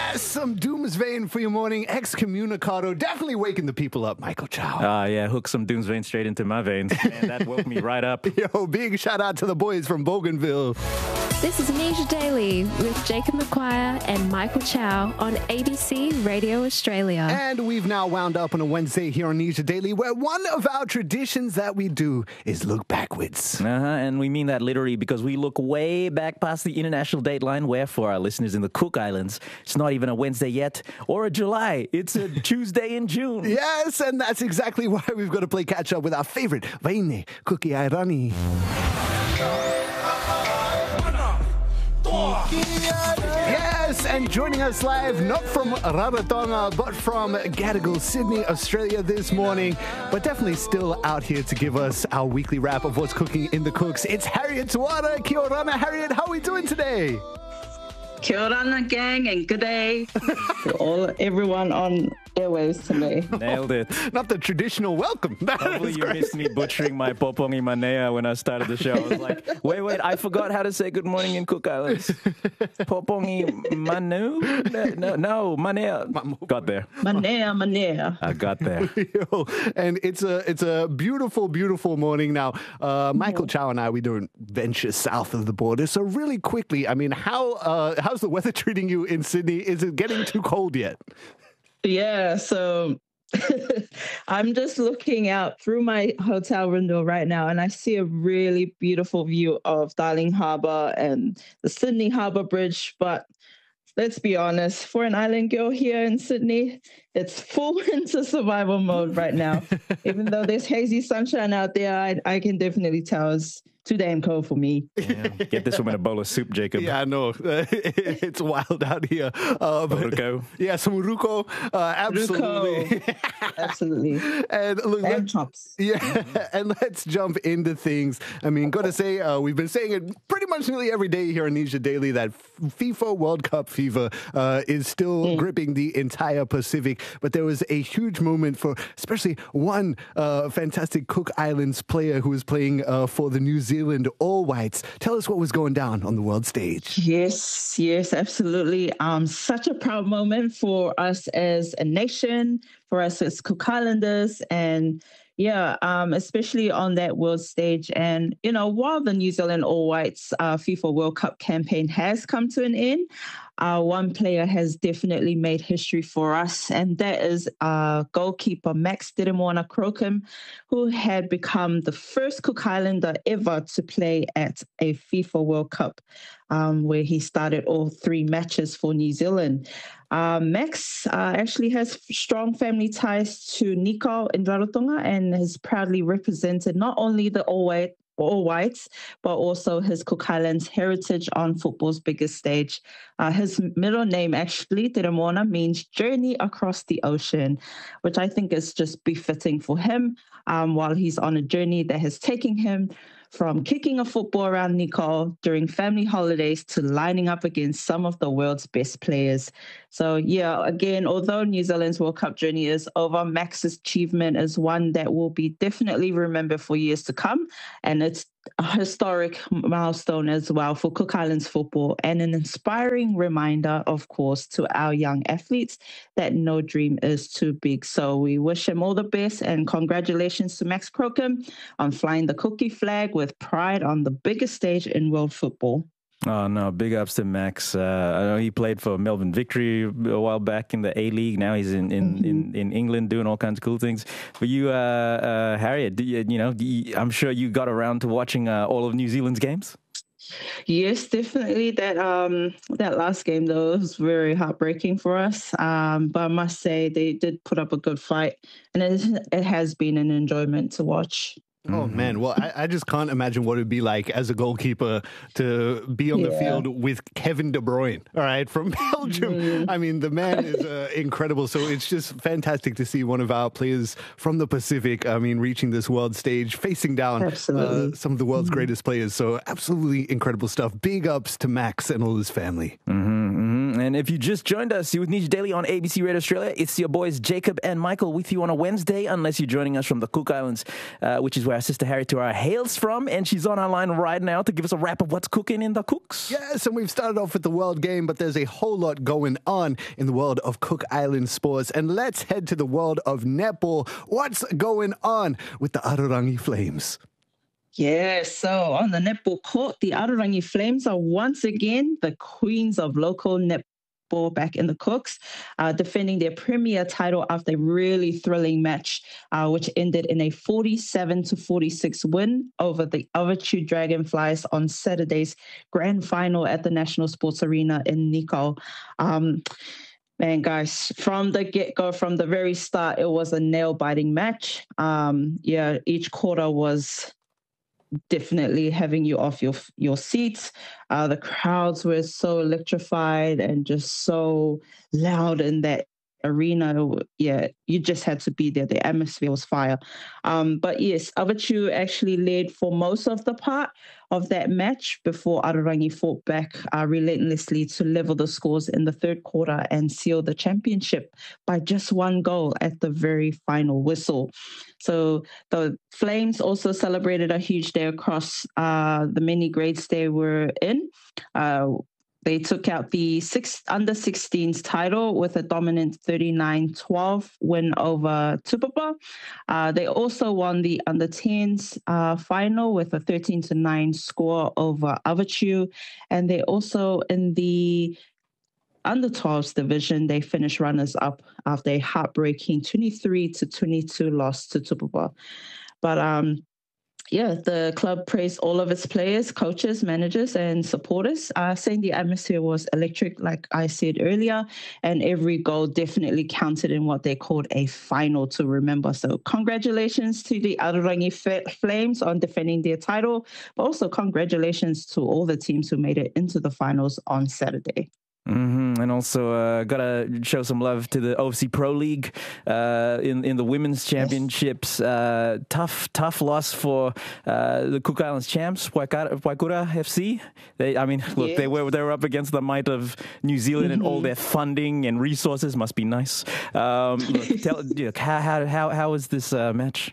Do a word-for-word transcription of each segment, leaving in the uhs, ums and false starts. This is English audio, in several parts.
Yes, some Doomsvein for your morning. Excommunicado. Definitely waking the people up, Michael Chow. Ah, uh, yeah, hook some Doomsvein straight into my veins. Man, that woke me right up. Yo, big shout out to the boys from Bougainville. This is Nisha Daily with Jacob McQuire and Michael Chow on A B C Radio Australia. And we've now wound up on a Wednesday here on Nisha Daily, where one of our traditions that we do is look backwards. Uh-huh, and we mean that literally because we look way back past the international dateline, where for our listeners in the Cook Islands, it's not even a Wednesday yet or a July. It's a Tuesday in June. Yes, and that's exactly why we've got to play catch up with our favorite Vaine Cookie Irani. Yes, and joining us live, not from Rarotonga, but from Gadigal, Sydney, Australia this morning, but definitely still out here to give us our weekly wrap of what's cooking in the cooks. It's Harriet Tuara. Kia orana, Harriet. How are we doing today? Kia orana, gang, and good day to all everyone on airwaves today. Nailed it. Not the traditional welcome. That Hopefully you great. missed me butchering my popongi manea when I started the show. I was like, wait, wait, I forgot how to say good morning in Cook Islands. Popongi manu? No, no, manea. Got there. Manea, manea. I got there. Yo, and it's a it's a beautiful, beautiful morning now. Uh, Michael Chow and I, we don't venture south of the border. So really quickly, I mean, how uh, how's the weather treating you in Sydney? Is it getting too cold yet? Yeah, so I'm just looking out through my hotel window right now, and I see a really beautiful view of Darling Harbour and the Sydney Harbour Bridge. But let's be honest, for an island girl here in Sydney, it's full winter survival mode right now. Even though there's hazy sunshine out there, I, I can definitely tell it's too damn cold for me. Yeah. Get this woman a bowl of soup, Jacob. Yeah, I know. It's wild out here. Uh, but, Ruko. Yeah, some ruko. Uh, absolutely. Ruko. Absolutely. And look, And let- chops. Yeah, and let's jump into things. I mean, got to say, uh, we've been saying it pretty much nearly every day here on Nisha Daily that FIFA World Cup fever uh, is still mm. gripping the entire Pacific. But there was a huge moment for especially one uh, fantastic Cook Islands player who was playing uh, for the New Zealand All Whites. Tell us what was going down on the world stage. Yes, yes, absolutely. Um, such a proud moment for us as a nation, for us as Cook Islanders, and yeah, um, especially on that world stage. And, you know, while the New Zealand All Whites uh, FIFA World Cup campaign has come to an end, uh, one player has definitely made history for us, and that is uh, goalkeeper Max Dirimona Crocombe, who had become the first Cook Islander ever to play at a FIFA World Cup, um, where he started all three matches for New Zealand. Uh, Max uh, actually has strong family ties to Nikau in Rarotonga and has proudly represented not only the All White All Whites, but also his Cook Islands heritage on football's biggest stage. Uh, his middle name, actually, Dirimona, means journey across the ocean, which I think is just befitting for him um, while he's on a journey that has taken him from kicking a football around Nicole during family holidays to lining up against some of the world's best players. So, yeah, again, although New Zealand's World Cup journey is over, Max's achievement is one that will be definitely remembered for years to come. And it's a historic milestone as well for Cook Islands football, and an inspiring reminder, of course, to our young athletes that no dream is too big. So we wish him all the best, and congratulations to Max Crocombe on flying the cookie flag with pride on the biggest stage in world football. Oh, no, big ups to Max. Uh, I know he played for Melbourne Victory a while back in the A-League. Now he's in, in, mm-hmm. in, in England doing all kinds of cool things. For you, uh, uh, Harriet, do you, you know, do you, I'm sure you got around to watching uh, all of New Zealand's games? Yes, definitely. That um, that last game, though, was very heartbreaking for us. Um, but I must say they did put up a good fight, and it, it has been an enjoyment to watch. Oh, mm-hmm. man. Well, I, I just can't imagine what it would be like as a goalkeeper to be on yeah. the field with Kevin De Bruyne, all right, from Belgium. Mm. I mean, the man is uh, incredible. So it's just fantastic to see one of our players from the Pacific, I mean, reaching this world stage, facing down uh, some of the world's mm-hmm. greatest players. So absolutely incredible stuff. Big ups to Max and all his family. Mm-hmm, mm-hmm. And if you just joined us, you're with Nisha Daily on A B C Radio Australia. It's your boys Jacob and Michael with you on a Wednesday, unless you're joining us from the Cook Islands, uh, which is where our sister Harriet Tuara hails from, and she's on our line right now to give us a wrap of what's cooking in the cooks. Yes, and we've started off with the World Game, but there's a whole lot going on in the world of Cook Island sports. And let's head to the world of netball. What's going on with the Arorangi Flames? Yes, so on the netball court, the Arorangi Flames are once again the queens of local netball back in the Cooks, uh, defending their premier title after a really thrilling match, uh, which ended in a forty-seven to forty-six win over the Avachu Dragonflies on Saturday's grand final at the National Sports Arena in Nikko. Um, Man, guys, from the get-go, from the very start, it was a nail-biting match. Um, yeah, each quarter was definitely having you off your your seats. Uh, the crowds were so electrified and just so loud in that arena. Yeah, you just had to be there. The atmosphere was fire. Um, but yes, Avachu actually led for most of the part of that match before Arorangi fought back uh, relentlessly to level the scores in the third quarter and seal the championship by just one goal at the very final whistle. So the Flames also celebrated a huge day across uh, the many grades they were in. Uh, They took out the six, under sixteens title with a dominant thirty-nine twelve win over Tupapa. Uh, they also won the under tens uh, final with a thirteen to nine score over Avachu. And they also, in the under twelves division, they finished runners-up after a heartbreaking twenty-three to twenty-two loss to Tupapa. But um. Yeah, the club praised all of its players, coaches, managers, and supporters, uh, saying the atmosphere was electric, like I said earlier, and every goal definitely counted in what they called a final to remember. So congratulations to the Arorangi Flames on defending their title, but also congratulations to all the teams who made it into the finals on Saturday. Mm-hmm. And also uh, got to show some love to the O F C Pro League uh, in, in the women's championships. Yes. Uh, tough, tough loss for uh, the Cook Islands champs, Waikura F C. They, I mean, look, yes. they were they were up against the might of New Zealand, mm-hmm. and all their funding and resources must be nice. Um, look, tell, you know, how, how, how was this uh, match?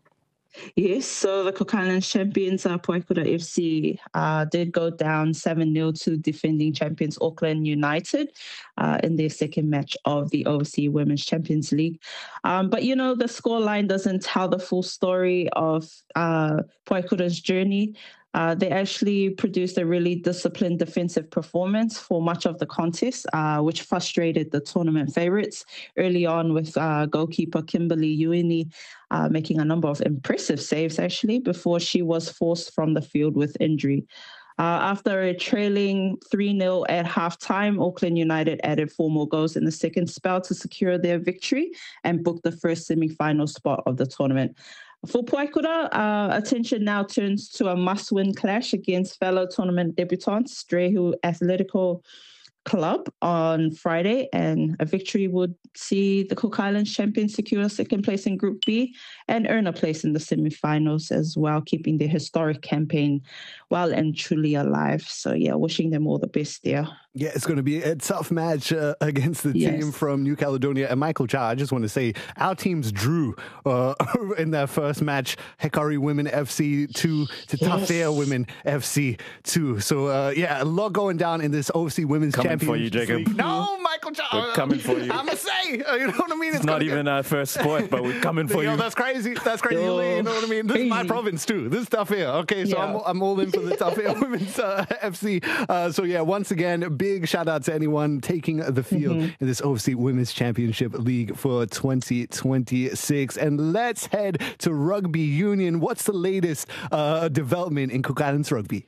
Yes, so the Cook Islands champions, uh, Puakura F C, uh, did go down seven nil to defending champions Auckland United uh, in their second match of the O F C Women's Champions League. Um, but, you know, the scoreline doesn't tell the full story of uh, Puakura's journey. Uh, they actually produced a really disciplined defensive performance for much of the contest, uh, which frustrated the tournament favourites early on, with uh, goalkeeper Kimberly Uini uh, making a number of impressive saves, actually, before she was forced from the field with injury. Uh, after a trailing three nil at halftime, Auckland United added four more goals in the second spell to secure their victory and book the first semi-final spot of the tournament. For Puakura, uh, attention now turns to a must-win clash against fellow tournament debutants, Drehu Athletico Club, on Friday, and a victory would see the Cook Islands champions secure second place in Group B and earn a place in the semi-finals as well, keeping their historic campaign well and truly alive. So, yeah, wishing them all the best there. Yeah, it's going to be a tough match uh, against the yes. team from New Caledonia. And Michael Chow, I just want to say, our teams drew uh, in their first match, Hekari Women F C two to yes. Tafea Women F C two. So, uh, yeah, a lot going down in this O F C Women's Coming Championship for you, Jacob. League. No, Michael Chow. We're coming for you. I'm going to say, uh, you know what I mean? It's, it's not even our first sport, but we're coming for Yo, you. That's crazy. That's crazy. Yo, you know what I mean? This crazy. is my province, too. This is Tafea. Okay, so yeah. I'm, I'm all in for the Tafea Women's uh, F C. Uh, so, yeah, once again, big shout out to anyone taking the field mm-hmm. in this O F C Women's Championship League for twenty twenty-six. And let's head to rugby union. What's the latest uh, development in Cook Islands rugby?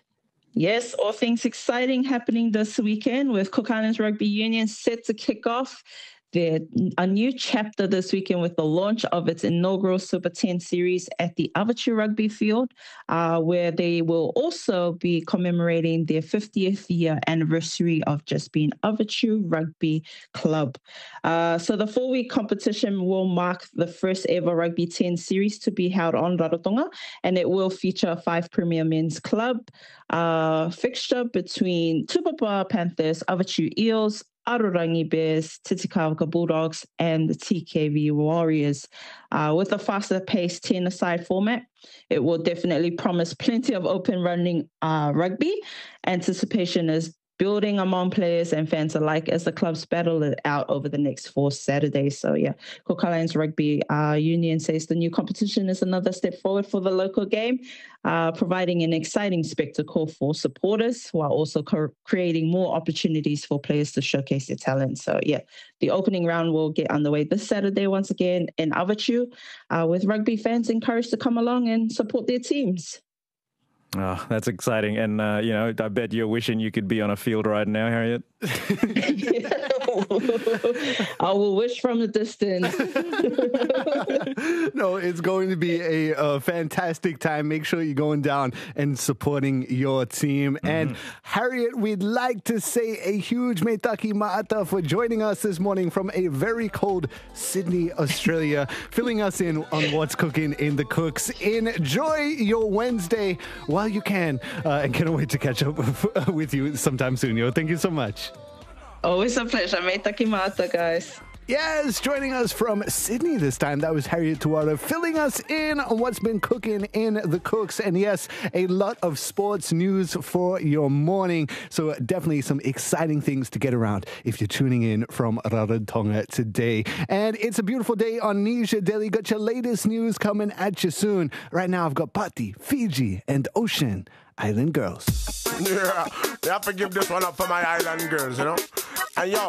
Yes, all things exciting happening this weekend with Cook Islands Rugby Union set to kick off their, a new chapter this weekend with the launch of its inaugural Super ten series at the Avachu Rugby Field, uh, where they will also be commemorating their fiftieth year anniversary of just being Avachu Rugby Club. Uh, so the four-week competition will mark the first ever Rugby ten series to be held on Rarotonga, and it will feature a five Premier Men's Club uh, fixture between Tupapa Panthers, Avachu Eels, Arorangi Bears, Titicaca Bulldogs, and the T K V Warriors. Uh, with a faster-paced ten-a-side format, it will definitely promise plenty of open running uh, rugby. Anticipation is building among players and fans alike as the clubs battle it out over the next four Saturdays. So, yeah, Cook Islands Rugby uh, Union says the new competition is another step forward for the local game, uh, providing an exciting spectacle for supporters while also co- creating more opportunities for players to showcase their talent. So, yeah, the opening round will get underway this Saturday once again in Avatu, uh, with rugby fans encouraged to come along and support their teams. Oh, that's exciting. And, uh, you know, I bet you're wishing you could be on a field right now, Harriet. I will wish from a distance. No, it's going to be a, a fantastic time. Make sure you're going down and supporting your team. Mm-hmm. And Harriet, we'd like to say a huge metaki ma'ata for joining us this morning from a very cold Sydney, Australia, filling us in on what's cooking in the cooks. Enjoy your Wednesday while you can, uh, and can't wait to catch up with you sometime soon. Yo, thank you so much. Always a pleasure. Metaki ma'ata, guys. Yes, joining us from Sydney this time, that was Harriet Tuara, filling us in on what's been cooking in the cooks. And yes, a lot of sports news for your morning. So definitely some exciting things to get around if you're tuning in from Rarotonga today. And it's a beautiful day on Nisha Daily. Got your latest news coming at you soon. Right now, I've got Patti, Fiji, and Ocean Island Girls. Yeah, we have to give this one up for my island girls, you know. And yo,